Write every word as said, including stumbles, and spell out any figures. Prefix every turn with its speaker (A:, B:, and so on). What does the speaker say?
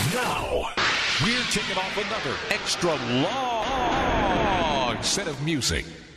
A: Now, we're taking off another extra long set of music.